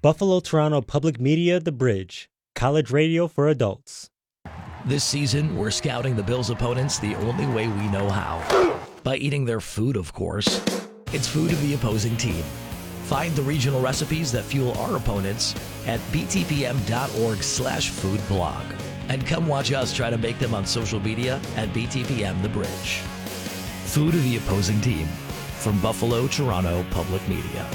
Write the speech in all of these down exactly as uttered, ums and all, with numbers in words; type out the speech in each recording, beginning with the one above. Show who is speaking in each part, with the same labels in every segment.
Speaker 1: Buffalo Toronto Public Media The Bridge, college radio for adults.
Speaker 2: This season, we're scouting the Bills' opponents the only way we know how. By eating their food, of course. It's food of the opposing team. Find the regional recipes that fuel our opponents at btpm.org slash food blog. And come watch us try to make them on social media at B T P M The Bridge. Food of the opposing team from Buffalo Toronto Public Media.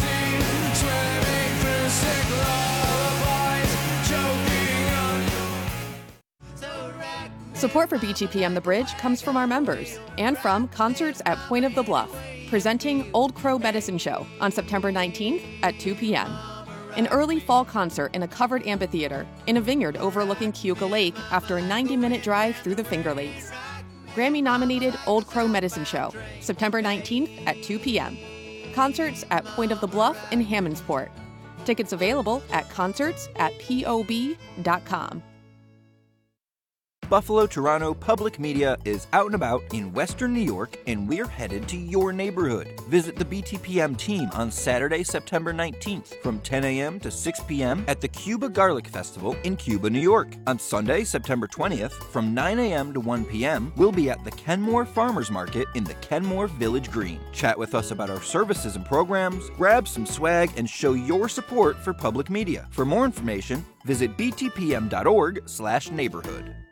Speaker 3: Support for B T P M The Bridge comes from our members and from Concerts at Point of the Bluff, presenting Old Crow Medicine Show on September nineteenth at two p.m. An early fall concert in a covered amphitheater in a vineyard overlooking Keuka Lake after a ninety-minute drive through the Finger Lakes. Grammy-nominated Old Crow Medicine Show, September nineteenth at two p.m. Concerts at Point of the Bluff in Hammondsport. Tickets available at concerts at p o b dot com.
Speaker 4: Buffalo Toronto Public Media is out and about in Western New York, and we're headed to your neighborhood. Visit the B T P M team on Saturday, September nineteenth from ten a.m. to six p.m. at the Cuba Garlic Festival in Cuba, New York. On Sunday, September twentieth from nine a.m. to one p.m., we'll be at the Kenmore Farmers Market in the Kenmore Village Green. Chat with us about our services and programs, grab some swag, and show your support for public media. For more information, visit btpm.org slash neighborhood.